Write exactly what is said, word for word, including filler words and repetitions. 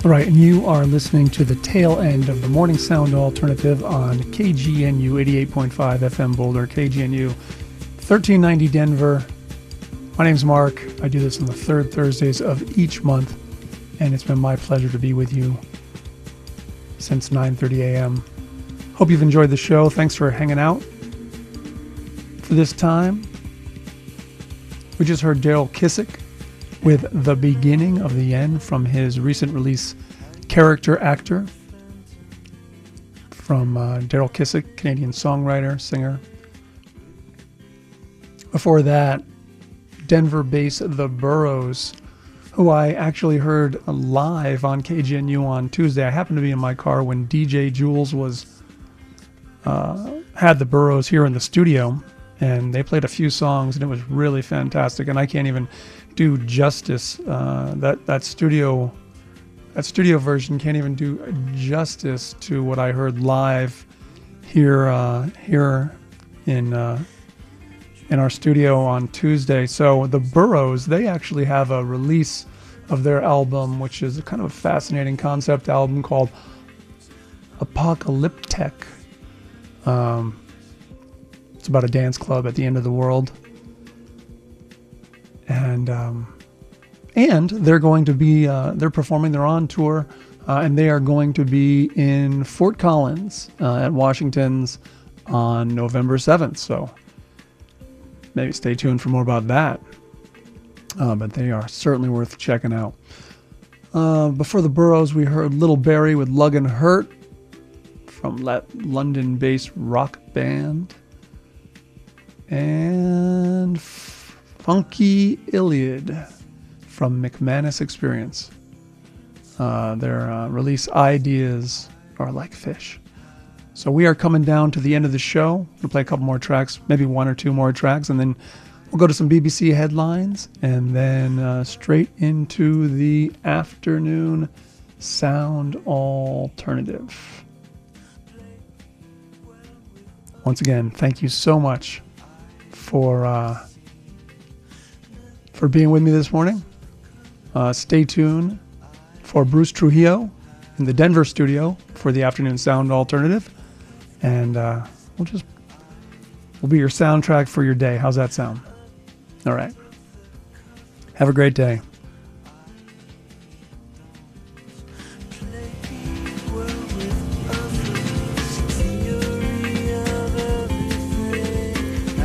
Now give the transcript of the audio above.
All right, and you are listening to the tail end of the Morning Sound Alternative on K G N U eighty-eight point five F M Boulder, K G N U thirteen ninety Denver. My name's Mark. I do this on the third Thursdays of each month, and it's been my pleasure to be with you since nine thirty a.m. Hope you've enjoyed the show. Thanks for hanging out. For this time, we just heard Daryl Kissick with The Beginning of the End from his recent release, Character Actor, from uh, Daryl Kissick, Canadian songwriter, singer. Before that, Denver-based The Burrows, who I actually heard live on K G N U on Tuesday. I happened to be in my car when D J Jules was uh, had The Burrows here in the studio, and they played a few songs, and it was really fantastic. And I can't even do justice. Uh, that that studio that studio version can't even do justice to what I heard live here uh, here in uh, in our studio on Tuesday. So the Burrows, they actually have a release of their album, which is a kind of a fascinating concept album called Apocalyptech. Um, it's about a dance club at the end of the world. And um, and they're going to be, uh, they're performing, they're on tour, uh, and they are going to be in Fort Collins uh, at Washington's on November seventh. So maybe stay tuned for more about that. Uh, but they are certainly worth checking out. Uh, before the Burrows, we heard Little Barry with Lug and Hurt from that London-based rock band. And Funky Iliad from McManus Experience. Uh, their uh, release Ideas Are Like Fish. So we are coming down to the end of the show. We'll play a couple more tracks, maybe one or two more tracks, and then we'll go to some B B C headlines, and then uh, straight into the afternoon sound alternative. Once again, thank you so much for uh, for being with me this morning. Uh, stay tuned for Bruce Trujillo in the Denver studio for the afternoon sound alternative, and uh, we'll just we'll be your soundtrack for your day. How's that sound? All right. Have a great day.